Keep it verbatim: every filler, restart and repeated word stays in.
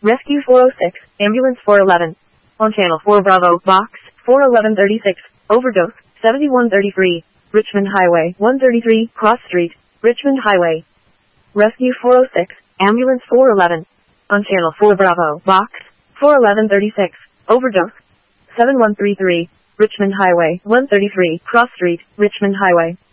Rescue four oh six, Ambulance four eleven. On Channel four Bravo, Box, four eleven thirty-six, Overdose, seventy-one thirty-three, Richmond Highway, one thirty-three, Cross Street, Richmond Highway. Rescue four oh six, Ambulance four eleven. On Channel four Bravo, Box, four eleven thirty-six, Overdose, seven one three three, Richmond Highway, one thirty-three, Cross Street, Richmond Highway.